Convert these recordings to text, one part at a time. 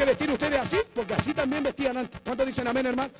que vestir ustedes así, porque así también vestían antes. ¿Cuántos dicen amén, hermano?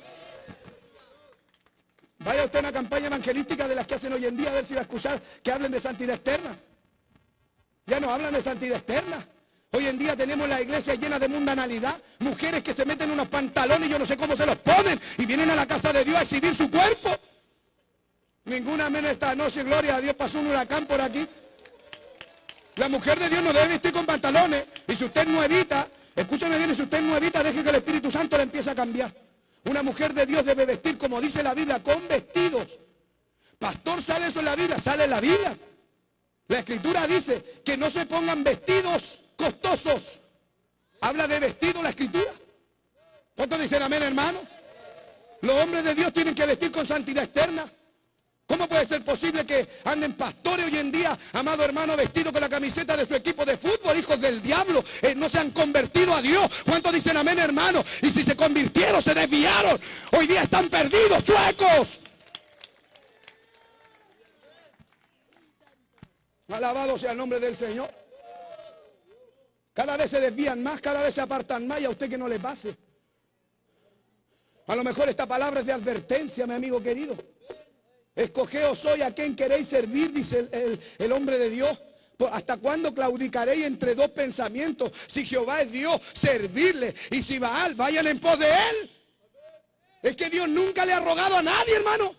Vaya usted a una campaña evangelística de las que hacen hoy en día, a ver si va a escuchar que hablen de santidad externa. Ya no hablan de santidad externa. Hoy en día tenemos la iglesia llena de mundanalidad, mujeres que se meten unos pantalones, yo no sé cómo se los ponen, y vienen a la casa de Dios a exhibir su cuerpo. Ninguna amén esta noche, gloria a Dios, pasó un huracán por aquí. La mujer de Dios no debe vestir con pantalones, y si usted no evita, escúcheme bien, si usted no evita, deje que el Espíritu Santo le empiece a cambiar. Una mujer de Dios debe vestir, como dice la Biblia, con vestidos. Pastor, ¿sale eso en la Biblia? Sale en la Biblia. La Escritura dice que no se pongan vestidos costosos. Habla de vestido la Escritura. ¿Cuántos dicen amén, hermano? Los hombres de Dios tienen que vestir con santidad externa. ¿Cómo puede ser posible que anden pastores hoy en día, amado hermano, vestidos con la camiseta de su equipo de fútbol, hijos del diablo? No se han convertido a Dios. ¿Cuántos dicen amén, hermano? Y si se convirtieron, se desviaron. Hoy día están perdidos, chuecos. Alabado sea el nombre del Señor. Cada vez se desvían más, cada vez se apartan más, y a usted que no le pase. A lo mejor esta palabra es de advertencia, mi amigo querido. Escogeos hoy a quien queréis servir, dice el hombre de Dios. ¿Hasta cuándo claudicaréis entre dos pensamientos? Si Jehová es Dios, servirle. Y si Baal, vayan en pos de él. Es que Dios nunca le ha rogado a nadie, hermano.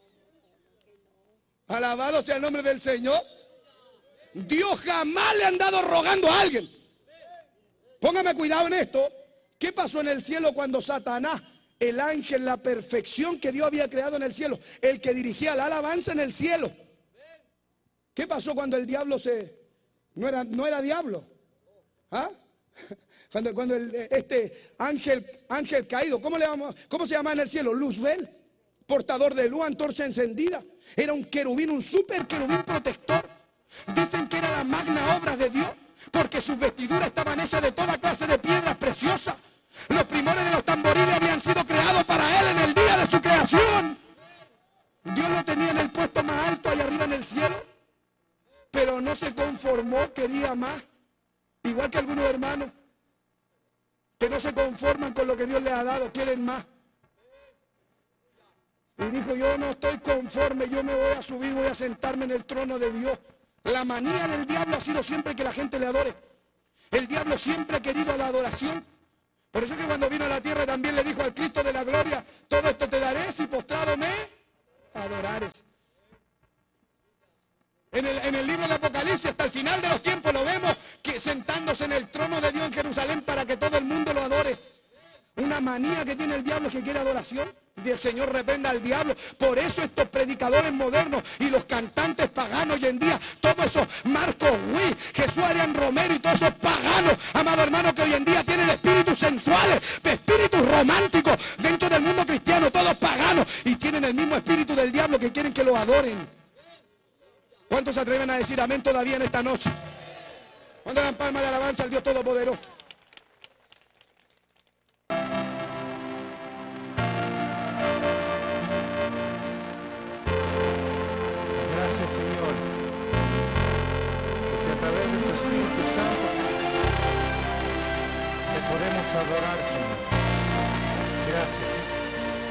Alabado sea el nombre del Señor. Dios jamás le ha andado rogando a alguien. Póngame cuidado en esto. ¿Qué pasó en el cielo cuando Satanás, el ángel, la perfección que Dios había creado en el cielo, el que dirigía la alabanza en el cielo? ¿Qué pasó cuando el diablo no era diablo? ¿Ah? Cuando este ángel caído, ¿cómo se llama en el cielo? Luzbel, portador de luz, antorcha encendida. Era un querubín, un super querubín protector. Dicen que era la magna obra de Dios, porque sus vestiduras estaban hechas de toda clase de piedras preciosas. Los primores de los tamboriles habían sido creados para él en el día de su creación. Dios lo tenía en el puesto más alto allá arriba en el cielo, pero no se conformó, quería más. Igual que algunos hermanos que no se conforman con lo que Dios les ha dado, quieren más. Y dijo, yo no estoy conforme, yo me voy a subir, voy a sentarme en el trono de Dios. La manía del diablo ha sido siempre que la gente le adore. El diablo siempre ha querido la adoración. Por eso que cuando vino a la tierra también le dijo al Cristo de la gloria, todo esto te daré si postrado me adorares. En el libro de Apocalipsis, hasta el final de los tiempos lo vemos, que sentándose en el trono de Dios en Jerusalén para que todo el mundo lo adore. Una manía que tiene el diablo es que quiere adoración. Y el Señor reprenda al diablo. Por eso estos predicadores modernos y los cantantes paganos hoy en día, todos esos Marcos Witt, Jesús Arián Romero y todos esos paganos, amado hermano, que hoy en día tienen espíritus sensuales, espíritus románticos dentro del mundo cristiano, todos paganos, y tienen el mismo espíritu del diablo que quieren que lo adoren. ¿Cuántos se atreven a decir amén todavía en esta noche? ¿Cuántos dan palmas de alabanza al Dios Todopoderoso? Gracias, Señor, porque a través de tu Espíritu Santo te podemos adorar, Señor. Gracias.